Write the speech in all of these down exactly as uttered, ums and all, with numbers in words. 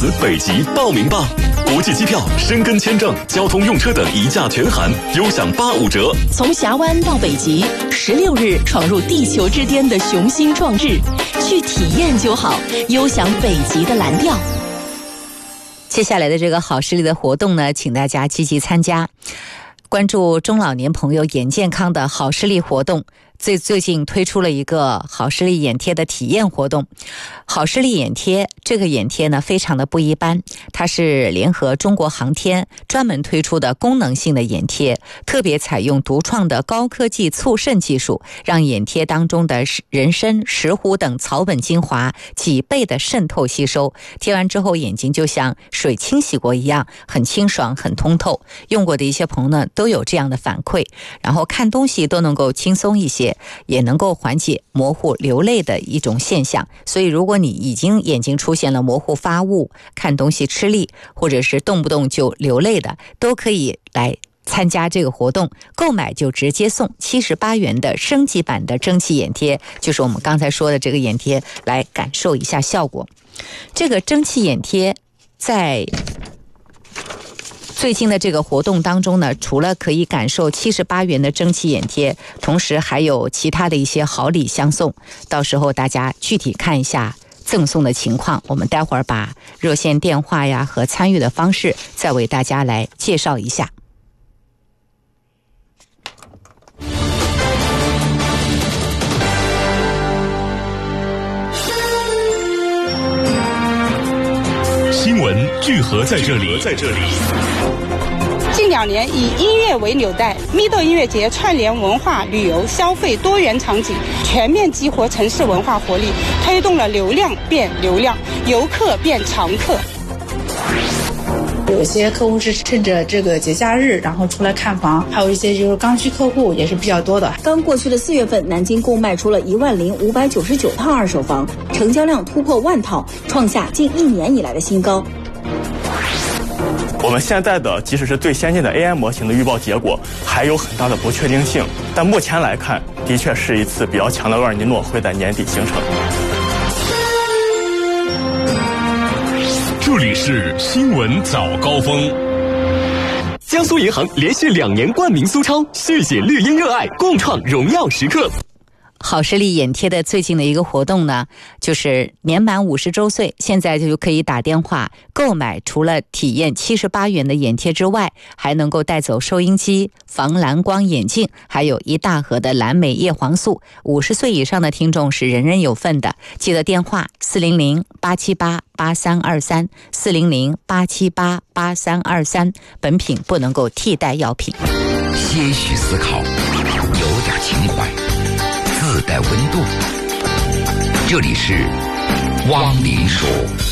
词北极报名吧！国际机票、申根签证、交通用车等一价全含，优享八五折。 从峡湾到北极，十六日闯入地球之巅的雄心壮志，去体验就好，优享北极的蓝调。 接下来的这个好视力的活动呢，请大家积极参加，关注中老年朋友眼健康的好视力活动。最最近推出了一个好视力眼贴的体验活动。好视力眼贴这个眼贴呢非常的不一般，它是联合中国航天专门推出的功能性的眼贴，特别采用独创的高科技促渗技术，让眼贴当中的人参、石斛等草本精华几倍的渗透吸收，贴完之后眼睛就像水清洗过一样，很清爽很通透。用过的一些朋友呢都有这样的反馈，然后看东西都能够轻松一些，也能够缓解模糊流泪的一种现象。所以如果你已经眼睛出现了模糊发雾，看东西吃力，或者是动不动就流泪的，都可以来参加这个活动。购买就直接送七十八元的升级版的蒸汽眼贴，就是我们刚才说的这个眼贴，来感受一下效果。这个蒸汽眼贴在最近的这个活动当中呢，除了可以感受七十八元的蒸汽眼贴，同时还有其他的一些好礼相送。到时候大家具体看一下赠送的情况，我们待会儿把热线电话呀和参与的方式再为大家来介绍一下。 新闻聚合在这里，在这里。 近两年以音乐为纽带，咪豆音乐节串联文化、旅游、消费多元场景，全面激活城市文化活力，推动了流量变流量，游客变常客。 有些客户是趁着这个节假日然后出来看房，还有一些就是刚需客户也是比较多的。 刚过去的四月份，南京共卖出了一万零五百九十九套二手房，成交量突破万套，创下近一年以来的新高。 我们现在的即使是最先进的 A I 模型的预报结果还有很大的不确定性，但目前来看，的确是一次比较强的厄尔尼诺会在年底形成。 这里是新闻早高峰。江苏银行连续两年冠名苏超，续写绿茵热爱，共创荣耀时刻。 好视力眼贴的最近的一个活动呢，就是年满五十周岁，现在就可以打电话购买，除了体验七十八元的眼贴之外，还能够带走收音机、防蓝光眼镜，还有一大盒的蓝莓叶黄素。五十岁以上的听众是人人有份的，记得电话四零零八七八八三二三四零零八七八八三二三，本品不能够替代药品。 些许思考，有点情怀，自带温度。这里是汪林说。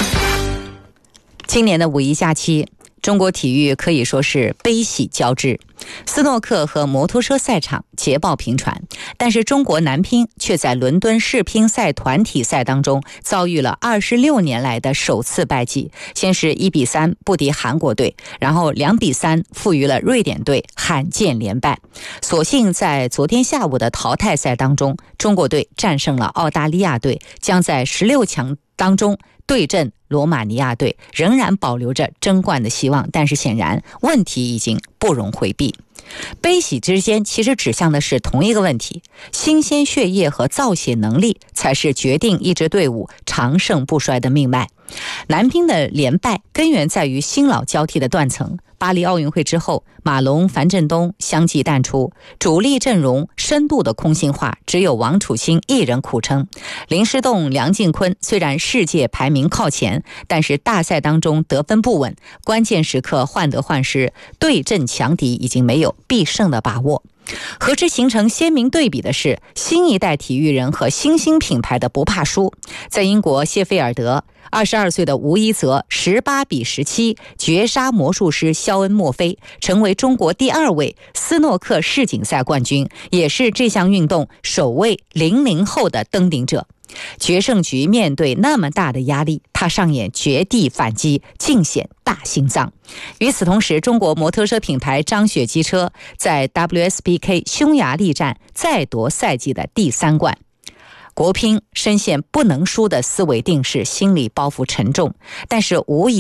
今年的五一假期，中国体育可以说是悲喜交织，斯诺克和摩托车赛场捷报频传，但是中国男乒却在伦敦世乒赛团体赛当中遭遇了二十六年来的首次败绩。先是一比三不敌韩国队，然后两比三负于了瑞典队，罕见连败。所幸在昨天下午的淘汰赛当中，中国队战胜了澳大利亚队，将在十六强当中对阵罗马尼亚队，仍然保留着争冠的希望，但是显然问题已经不容回避。悲喜之间其实指向的是同一个问题，新鲜血液和造血能力才是决定一支队伍长盛不衰的命脉。男乒的连败根源在于新老交替的断层。巴黎奥运会之后，马龙、樊振东相继淡出，主力阵容深度的空心化，只有王楚钦一人苦撑。林诗栋、梁靖昆虽然世界排名靠前，但是大赛当中得分不稳，关键时刻患得患失，对阵强敌已经没有必胜的把握。和之形成鲜明对比的是，新一代体育人和新兴品牌的不怕输。在英国谢菲尔德，二十二岁的吴一泽十八比十七绝杀魔术师肖恩·墨菲，成为中国第二位斯诺克世锦赛冠军，也是这项运动首位零零后的登顶者。决胜局面对那么大的压力，他上演绝地反击，尽显大心脏。与此同时，中国摩托车品牌张雪机车在 W S B K 匈牙利站再夺赛季的第三冠。国乒深陷不能输的思维定势，心理包袱沉重，但是无疑